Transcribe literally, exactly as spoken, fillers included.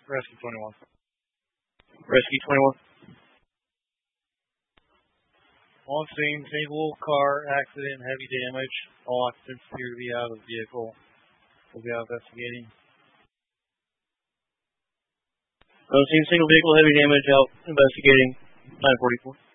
Rescue twenty-one. Rescue twenty-one. On scene, single car accident, heavy damage. All occupants appear to be out of the vehicle. We'll be out investigating. On scene, single vehicle, heavy damage, out investigating. nine forty-four.